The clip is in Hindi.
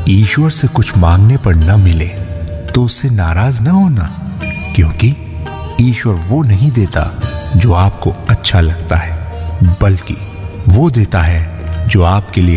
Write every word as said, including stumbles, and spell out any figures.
ईश्वर से कुछ मांगने पर न मिले तो उससे नाराज न होना, क्योंकि ईश्वर वो नहीं देता जो आपको अच्छा लगता है, बल्कि वो देता है जो आपके लिए